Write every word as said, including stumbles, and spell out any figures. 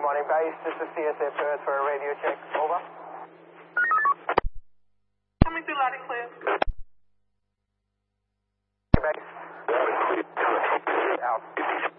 morning, base. This is C S A Perth for a radio check. Over. Coming through loud and clear. Base. Out.